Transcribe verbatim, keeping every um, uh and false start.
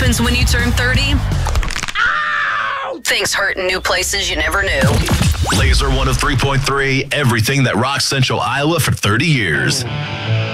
happens when you turn thirty? Ow! Things hurt in new places you never knew. Laser one oh three point three, everything that rocks Central Iowa for thirty years.